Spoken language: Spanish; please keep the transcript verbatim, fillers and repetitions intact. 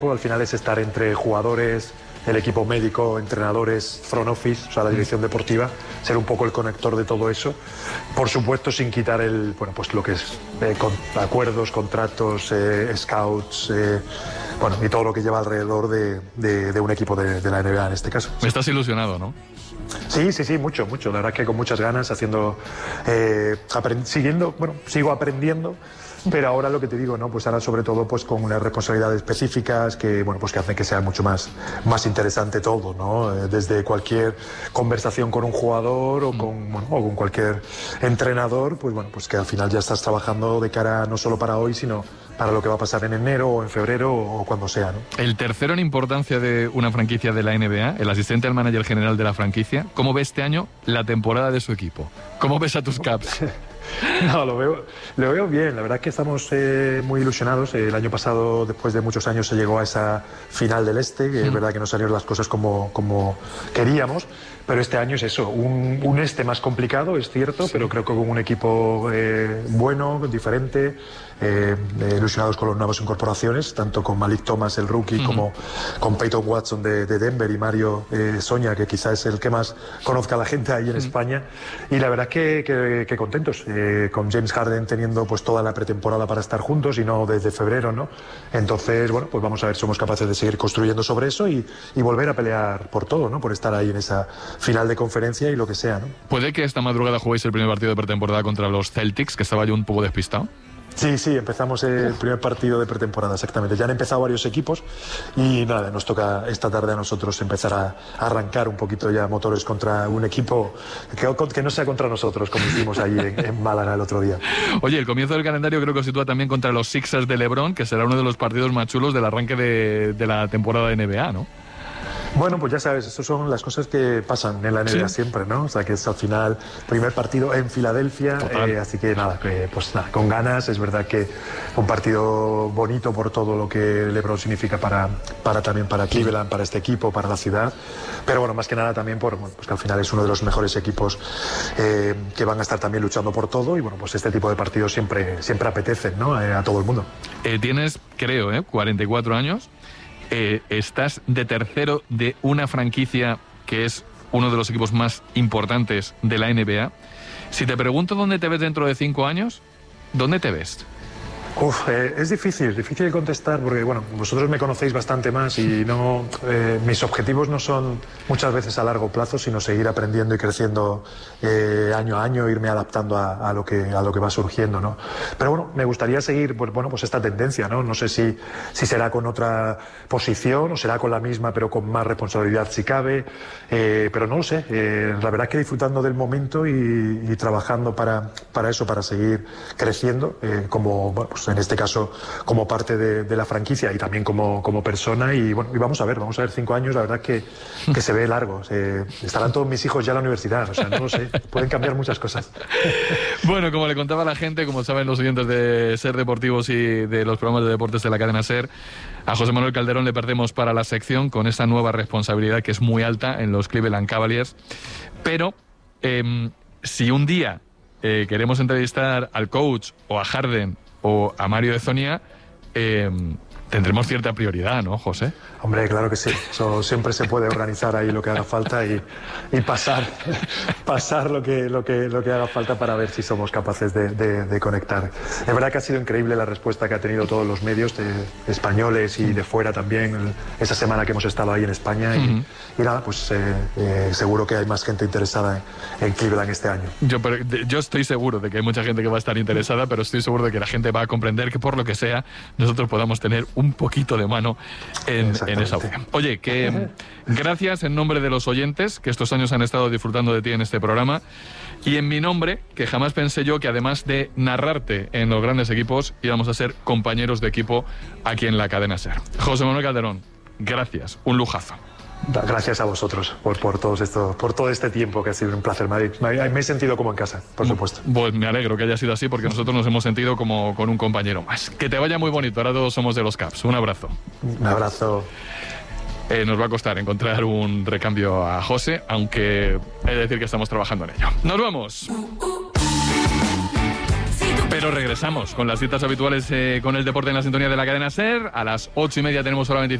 Al final es estar entre jugadores, el equipo médico, entrenadores, front office, o sea, la dirección deportiva, ser un poco el conector de todo eso. Por supuesto, sin quitar el, bueno, pues lo que es eh, con, acuerdos, contratos, eh, scouts, eh, bueno, y todo lo que lleva alrededor de, de, de un equipo de, de la N B A en este caso. Me estás ilusionado, ¿no? Sí, sí, sí, mucho, mucho. La verdad que con muchas ganas, haciendo, eh, siguiendo, bueno, sigo aprendiendo. Pero ahora lo que te digo, ¿no? Pues ahora sobre todo pues con unas responsabilidades específicas que, bueno, pues que hacen que sea mucho más, más interesante todo, ¿no? Eh, desde cualquier conversación con un jugador o con, bueno, o con cualquier entrenador, pues bueno, pues que al final ya estás trabajando de cara no solo para hoy, sino para lo que va a pasar en enero o en febrero o cuando sea, ¿no? El tercero en importancia de una franquicia de la N B A, el asistente al manager general de la franquicia, ¿cómo ve este año la temporada de su equipo? ¿Cómo ves a tus Caps? No, lo veo, lo veo bien. La verdad es que estamos eh, muy ilusionados. El año pasado, después de muchos años, se llegó a esa final del Este, que es verdad que no salieron las cosas como, como queríamos. Pero este año es eso, un, un este más complicado, es cierto, sí. Pero creo que con un equipo eh, bueno, diferente, eh, eh, ilusionados con las nuevas incorporaciones, tanto con Malik Thomas, el rookie, uh-huh. como con Peyton Watson de, de Denver y Mario eh, Soña, que quizás es el que más conozca a la gente ahí en uh-huh. España. Y la verdad que, que, que contentos, eh, con James Harden teniendo pues toda la pretemporada para estar juntos y no desde febrero, ¿no? Entonces, bueno, pues vamos a ver si somos capaces de seguir construyendo sobre eso y, y volver a pelear por todo, ¿no? Por estar ahí en esa final de conferencia y lo que sea, ¿no? ¿Puede que esta madrugada juguéis el primer partido de pretemporada contra los Celtics, que estaba yo un poco despistado? Sí, sí, empezamos el primer partido de pretemporada, exactamente. Ya han empezado varios equipos y nada, nos toca esta tarde a nosotros empezar a, a arrancar un poquito ya motores contra un equipo que, que no sea contra nosotros, como hicimos ahí en, en Málaga el otro día. Oye, el comienzo del calendario creo que os sitúa también contra los Sixers de LeBron, que será uno de los partidos más chulos del arranque de, de la temporada de N B A, ¿no? Bueno, pues ya sabes, estas son las cosas que pasan en la N B A ¿Sí? siempre, ¿no? O sea, que es al final primer partido en Filadelfia, eh, así que nada, que, pues nada, con ganas. Es verdad que un partido bonito por todo lo que LeBron significa para, para también para Cleveland, para este equipo, para la ciudad, pero bueno, más que nada también por, bueno, pues que al final es uno de los mejores equipos eh, que van a estar también luchando por todo y bueno, pues este tipo de partidos siempre, siempre apetecen, ¿no? Eh, a todo el mundo. Eh, tienes, creo, ¿eh? cuarenta y cuatro años. Eh, estás de tercero de una franquicia que es uno de los equipos más importantes de la N B A. Si te pregunto dónde te ves dentro de cinco años, ¿dónde te ves? Uf, eh, es difícil, difícil de contestar porque, bueno, vosotros me conocéis bastante más y no, eh, mis objetivos no son muchas veces a largo plazo, sino seguir aprendiendo y creciendo eh, año a año, irme adaptando a, a, lo que, a lo que va surgiendo, ¿no? Pero bueno, me gustaría seguir, pues, bueno, pues esta tendencia, ¿no? No sé si, si será con otra posición o será con la misma, pero con más responsabilidad si cabe, eh, pero no lo sé. Eh, la verdad es que disfrutando del momento y, y trabajando para, para eso, para seguir creciendo, eh, como, bueno, pues en este caso como parte de, de la franquicia y también como, como persona y bueno, y vamos a ver, vamos a ver cinco años, la verdad que, que se ve largo, se, estarán todos mis hijos ya en la universidad, o sea, no lo sé, pueden cambiar muchas cosas. Bueno, como le contaba a la gente, como saben los oyentes de Ser Deportivos y de los programas de deportes de la cadena Ser, a José Manuel Calderón le perdemos para la sección con esa nueva responsabilidad que es muy alta en los Cleveland Cavaliers, pero eh, si un día eh, queremos entrevistar al coach o a Harden o a Mario de Zonia, eh, tendremos cierta prioridad, ¿no, José? Hombre, claro que sí. Eso siempre se puede organizar ahí lo que haga falta y, y pasar, pasar lo que, lo, que, lo que haga falta para ver si somos capaces de, de, de conectar. Es verdad que ha sido increíble la respuesta que ha tenido todos los medios de, españoles y de fuera también, el, esa semana que hemos estado ahí en España. Y, uh-huh. y nada, pues eh, eh, seguro que hay más gente interesada en, en Cleveland este año. Yo, pero, yo estoy seguro de que hay mucha gente que va a estar interesada, pero estoy seguro de que la gente va a comprender que por lo que sea, nosotros podamos tener un poquito de mano en, en esa opción. Oye, que gracias en nombre de los oyentes que estos años han estado disfrutando de ti en este programa y en mi nombre, que jamás pensé yo que además de narrarte en los grandes equipos íbamos a ser compañeros de equipo aquí en la cadena Ser. José Manuel Calderón, gracias, un lujazo. Gracias a vosotros por, por, todos esto, por todo este tiempo que ha sido un placer. Me, me, me he sentido como en casa, por supuesto. Pues me alegro que haya sido así porque nosotros nos hemos sentido como con un compañero más. Que te vaya muy bonito, ahora todos somos de los Caps. Un abrazo. Un abrazo. Eh, nos va a costar encontrar un recambio a José, aunque he de decir que estamos trabajando en ello. ¡Nos vamos! Pero Pero regresamos con las citas habituales eh, con el deporte en la sintonía de la cadena SER. A las ocho y media tenemos solamente